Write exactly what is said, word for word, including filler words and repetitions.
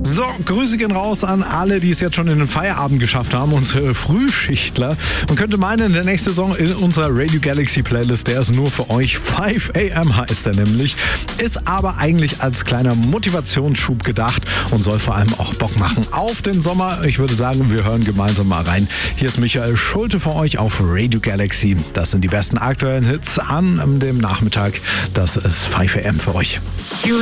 So, Grüße gehen raus an alle, die es jetzt schon in den Feierabend geschafft haben, unsere Frühschichtler. Man könnte meinen, der nächste Song in unserer Radio Galaxy Playlist, der ist nur für euch. five a m heißt er nämlich. Ist aber eigentlich als kleiner Motivationsschub gedacht und soll vor allem auch Bock machen auf den Sommer. Ich würde sagen, wir hören gemeinsam mal rein. Hier ist Michael Schulte für euch auf Radio Galaxy. Das sind die besten aktuellen Hits an dem Nachmittag. Das ist five a m für euch.